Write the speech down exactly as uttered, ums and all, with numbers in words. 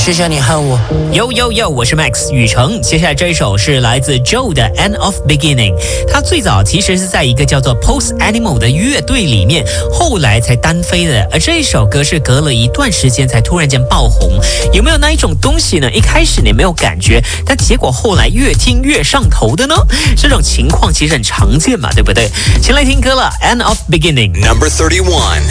谢谢你和我。 Yo yo yo， 我是 Max 宇成。接下来这一首是来自 Joe 的 End of Beginning。他最早其实是在一个叫做 Post Animal 的乐队里面，后来才单飞的。而这一首歌是隔了一段时间才突然间爆红。有没有那一种东西呢？一开始你没有感觉，但结果后来越听越上头的呢？这种情况其实很常见嘛，对不对？先来听歌了 ，End of Beginning。 Number thirty-one.